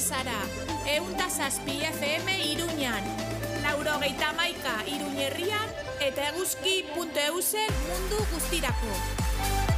zara. 107 FM Iruñan, 91 Iruñerrian eta eguzki.eusen mundu guztirako.